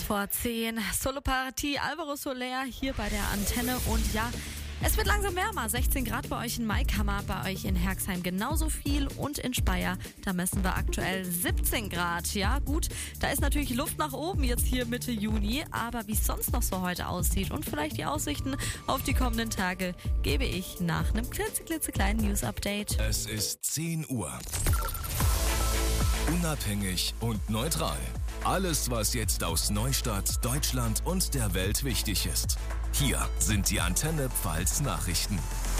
10:15 Solopartie, Alvaro Soler hier bei der Antenne. Und ja, es wird langsam wärmer. 16 Grad bei euch in Maikammer, bei euch in Herxheim genauso viel und in Speyer, da messen wir aktuell 17 Grad. Ja gut, da ist natürlich Luft nach oben jetzt hier Mitte Juni, aber wie es sonst noch so heute aussieht und vielleicht die Aussichten auf die kommenden Tage, gebe ich nach einem klitzekleinen News-Update. Es ist 10 Uhr. Unabhängig und neutral. Alles, was jetzt aus Neustadt, Deutschland und der Welt wichtig ist. Hier sind die Antenne Pfalz Nachrichten.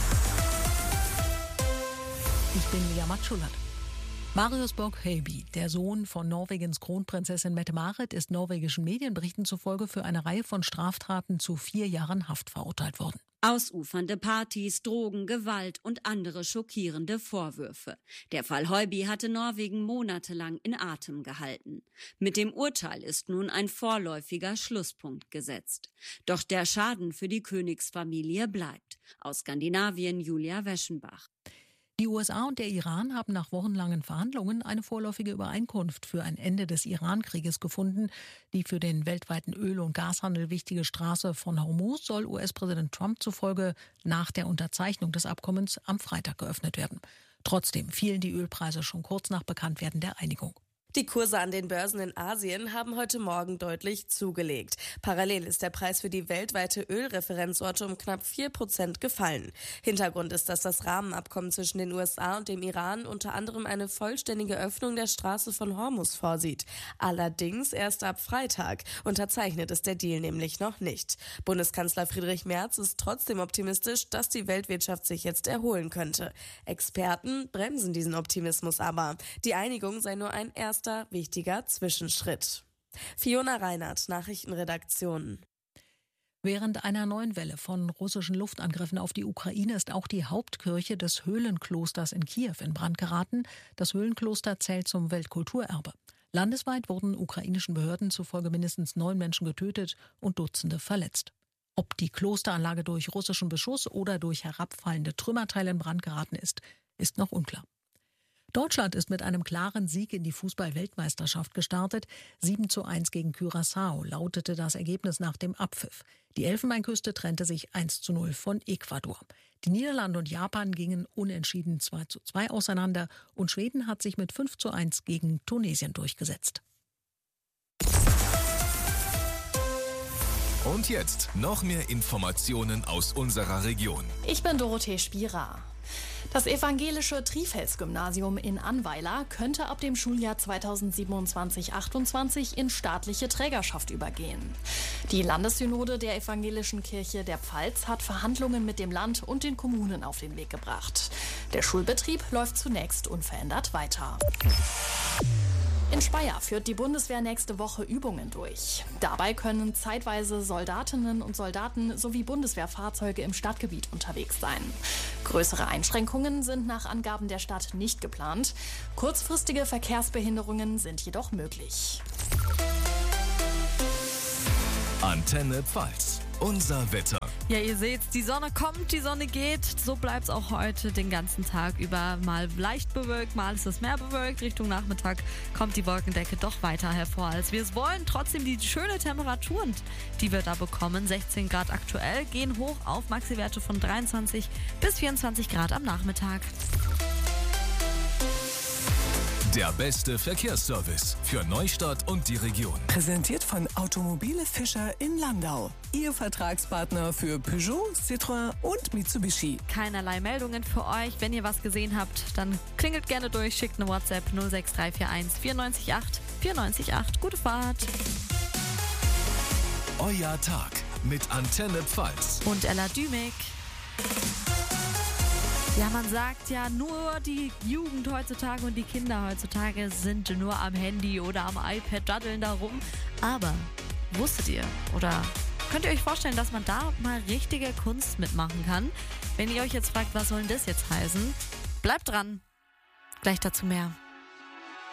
Ich bin Lea Matschulat. Marius Borg-Hejby, der Sohn von Norwegens Kronprinzessin Mette-Marit, ist norwegischen Medienberichten zufolge für eine Reihe von Straftaten zu 4 Jahren Haft verurteilt worden. Ausufernde Partys, Drogen, Gewalt und andere schockierende Vorwürfe. Der Fall Hejby hatte Norwegen monatelang in Atem gehalten. Mit dem Urteil ist nun ein vorläufiger Schlusspunkt gesetzt. Doch der Schaden für die Königsfamilie bleibt. Aus Skandinavien Julia Weschenbach. Die USA und der Iran haben nach wochenlangen Verhandlungen eine vorläufige Übereinkunft für ein Ende des Iran-Krieges gefunden. Die für den weltweiten Öl- und Gashandel wichtige Straße von Hormuz soll US-Präsident Trump zufolge nach der Unterzeichnung des Abkommens am Freitag geöffnet werden. Trotzdem fielen die Ölpreise schon kurz nach Bekanntwerden der Einigung. Die Kurse an den Börsen in Asien haben heute Morgen deutlich zugelegt. Parallel ist der Preis für die weltweite Ölreferenzorte um knapp 4% gefallen. Hintergrund ist, dass das Rahmenabkommen zwischen den USA und dem Iran unter anderem eine vollständige Öffnung der Straße von Hormuz vorsieht. Allerdings erst ab Freitag. Unterzeichnet ist der Deal nämlich noch nicht. Bundeskanzler Friedrich Merz ist trotzdem optimistisch, dass die Weltwirtschaft sich jetzt erholen könnte. Experten bremsen diesen Optimismus aber. Die Einigung sei nur ein erster wichtiger Zwischenschritt. Fiona Reinhardt, Nachrichtenredaktion. Während einer neuen Welle von russischen Luftangriffen auf die Ukraine ist auch die Hauptkirche des Höhlenklosters in Kiew in Brand geraten. Das Höhlenkloster zählt zum Weltkulturerbe. Landesweit wurden ukrainischen Behörden zufolge mindestens 9 Menschen getötet und Dutzende verletzt. Ob die Klosteranlage durch russischen Beschuss oder durch herabfallende Trümmerteile in Brand geraten ist noch unklar. Deutschland ist mit einem klaren Sieg in die Fußball-Weltmeisterschaft gestartet. 7:1 gegen Curaçao lautete das Ergebnis nach dem Abpfiff. Die Elfenbeinküste trennte sich 1:0 von Ecuador. Die Niederlande und Japan gingen unentschieden 2:2 auseinander und Schweden hat sich mit 5:1 gegen Tunesien durchgesetzt. Und jetzt noch mehr Informationen aus unserer Region. Ich bin Dorothee Spierer. Das evangelische Trifels-Gymnasium in Annweiler könnte ab dem Schuljahr 2027/28 in staatliche Trägerschaft übergehen. Die Landessynode der Evangelischen Kirche der Pfalz hat Verhandlungen mit dem Land und den Kommunen auf den Weg gebracht. Der Schulbetrieb läuft zunächst unverändert weiter. In Speyer führt die Bundeswehr nächste Woche Übungen durch. Dabei können zeitweise Soldatinnen und Soldaten sowie Bundeswehrfahrzeuge im Stadtgebiet unterwegs sein. Größere Einschränkungen sind nach Angaben der Stadt nicht geplant. Kurzfristige Verkehrsbehinderungen sind jedoch möglich. Antenne Pfalz. Unser Wetter. Ja, ihr seht's, die Sonne kommt, die Sonne geht. So bleibt's auch heute den ganzen Tag über. Mal leicht bewölkt, mal ist es mehr bewölkt. Richtung Nachmittag kommt die Wolkendecke doch weiter hervor, als wir es wollen. Trotzdem die schöne Temperaturen, die wir da bekommen. 16 Grad aktuell, gehen hoch auf Maxiwerte von 23 bis 24 Grad am Nachmittag. Der beste Verkehrsservice für Neustadt und die Region. Präsentiert von Automobile Fischer in Landau. Ihr Vertragspartner für Peugeot, Citroën und Mitsubishi. Keinerlei Meldungen für euch. Wenn ihr was gesehen habt, dann klingelt gerne durch, schickt eine WhatsApp 06341 94 8. Gute Fahrt. Euer Tag mit Antenne Pfalz. Und Ella Dümig. Ja, man sagt ja, nur die Jugend heutzutage und die Kinder heutzutage sind nur am Handy oder am iPad, daddeln da rum. Aber wusstet ihr oder könnt ihr euch vorstellen, dass man da mal richtige Kunst mitmachen kann? Wenn ihr euch jetzt fragt, was soll denn das jetzt heißen? Bleibt dran. Gleich dazu mehr.